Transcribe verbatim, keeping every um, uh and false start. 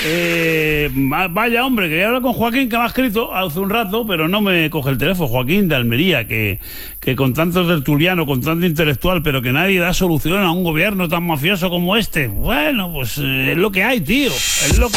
Eh, vaya hombre, quería hablar con Joaquín, que me ha escrito hace un rato, pero no me coge el teléfono. Joaquín de Almería, que, que con tanto tertuliano, con tanto intelectual, pero que nadie da solución a un gobierno tan mafioso como este. Bueno, pues eh, es lo que hay, tío. Es lo que